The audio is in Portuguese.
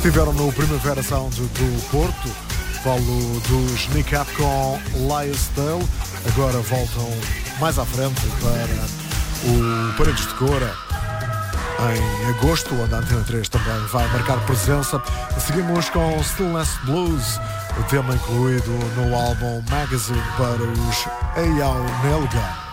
Estiveram no Primavera Sound do Porto. Falo dos Nick Up com Lysdale. Agora voltam mais à frente para o Paredes de Cora em agosto, onde a Antena 3 também vai marcar presença. Seguimos com Stillness Blues, o tema incluído no álbum Magazine para os Eyal Nelga.